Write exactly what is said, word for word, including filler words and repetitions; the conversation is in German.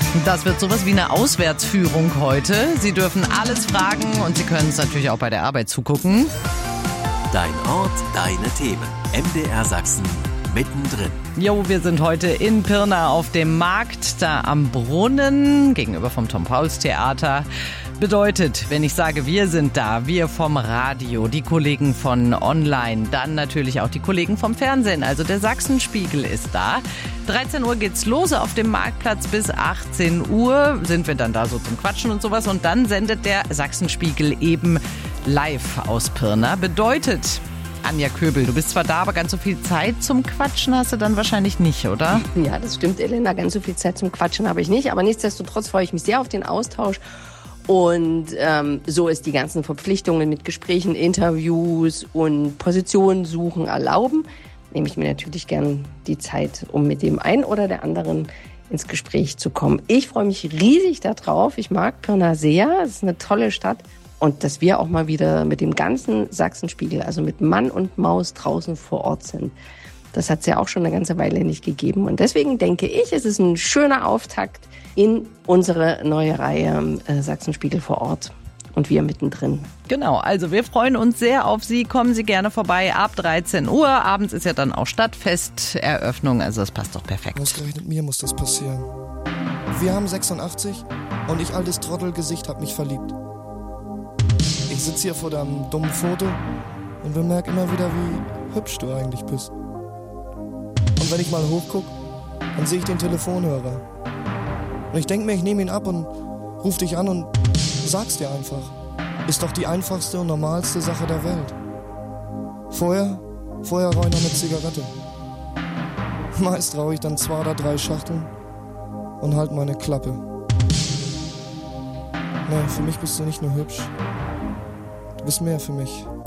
Das wird sowas wie eine Auswärtsführung heute. Sie dürfen alles fragen und Sie können es natürlich auch bei der Arbeit zugucken. Dein Ort, deine Themen. M D R Sachsen mittendrin. Jo, wir sind heute in Pirna auf dem Markt, da am Brunnen, gegenüber vom Tom-Pauls-Theater. Bedeutet, wenn ich sage, wir sind da, wir vom Radio, die Kollegen von Online, dann natürlich auch die Kollegen vom Fernsehen, also der Sachsenspiegel ist da. dreizehn Uhr geht's los auf dem Marktplatz, bis achtzehn Uhr sind wir dann da so zum Quatschen und sowas. Und dann sendet der Sachsenspiegel eben live aus Pirna. Bedeutet, Anja Köbel, du bist zwar da, aber ganz so viel Zeit zum Quatschen hast du dann wahrscheinlich nicht, oder? Ja, das stimmt, Elena, ganz so viel Zeit zum Quatschen habe ich nicht. Aber nichtsdestotrotz freue ich mich sehr auf den Austausch. Und ähm, so ist die ganzen Verpflichtungen mit Gesprächen, Interviews und Positionen suchen erlauben, nehme ich mir natürlich gern die Zeit, um mit dem einen oder der anderen ins Gespräch zu kommen. Ich freue mich riesig darauf. Ich mag Pirna sehr. Es ist eine tolle Stadt. Und dass wir auch mal wieder mit dem ganzen Sachsenspiegel, also mit Mann und Maus draußen vor Ort sind. Das hat es ja auch schon eine ganze Weile nicht gegeben. Und deswegen denke ich, es ist ein schöner Auftakt in unsere neue Reihe äh, Sachsenspiegel vor Ort. Und wir mittendrin. Genau, also wir freuen uns sehr auf Sie. Kommen Sie gerne vorbei ab dreizehn Uhr. Abends ist ja dann auch Stadtfesteröffnung, also das passt doch perfekt. Ausgerechnet mir muss das passieren. Wir haben sechsundachtzig und ich, altes Trottelgesicht, hab mich verliebt. Ich sitze hier vor deinem dummen Foto und bemerke immer wieder, wie hübsch du eigentlich bist. Und wenn ich mal hochguck, dann sehe ich den Telefonhörer. Und ich denke mir, ich nehme ihn ab und ruf dich an und sag's dir einfach. Ist doch die einfachste und normalste Sache der Welt. Vorher, vorher rauche ich noch eine Zigarette. Meist rauche ich dann zwei oder drei Schachteln und halt meine Klappe. Nee, für mich bist du nicht nur hübsch. Du bist mehr für mich.